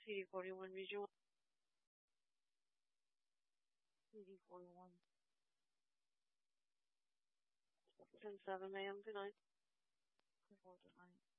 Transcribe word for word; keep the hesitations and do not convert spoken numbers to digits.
C D forty-one visual. C D forty-one. ten seven, ma'am. Good night. Good night.